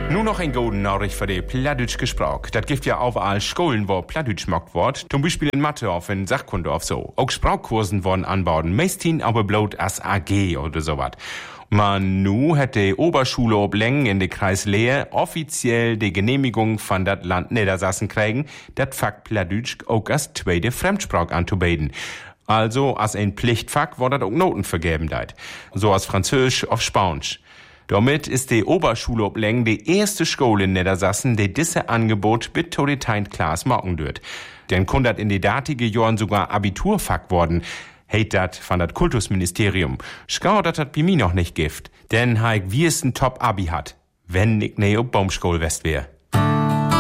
Nur noch ein gute Nachricht für die Plattdeutsch gesprochen. Das gibt ja auf all Schulen, wo Plattdeutsch gemacht wird. Zum Beispiel in Mathe auf in Sachkunde auf so. Auch Sprachkursen worden anbauen. Meistens aber bloß als AG oder sowas. Man nu hat die Oberschule ob Längen in de Kreis Leer offiziell die Genehmigung von dat Land Niedersachsen kriegen, dat Fach Plattdeutsch auch als zweite Fremdsprach anzubieten. Also als ein Pflichtfach wird auch Noten vergeben deit. So als Französisch auf Spanisch. Damit ist die Oberschule ob Längen die erste Schule in Niedersachsen, die diese Angebot bis zu die 10. Klasse machen wird. Denn kundat in die datige Jahren sogar Abiturfach worden. Heit dat von dat Kultusministerium. Schau, dat hat bei mir noch nicht gift. Denn heik wie es ein Top-Abi hat. Wenn ich ne ob Baumschule west wär.